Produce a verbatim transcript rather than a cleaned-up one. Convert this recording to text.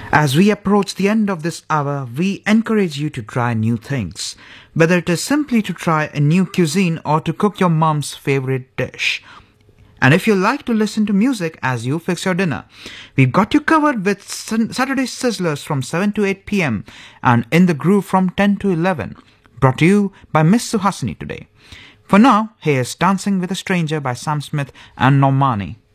As we approach the end of this hour, we encourage you to try new things, whether it is simply to try a new cuisine or to cook your mom's favorite dish. And if you like to listen to music as you fix your dinner, we've got you covered with Saturday Sizzlers from seven to eight p m and In the Groove from ten to eleven, brought to you by Miss Suhasini today. For now, here's Dancing with a Stranger by Sam Smith and Normani.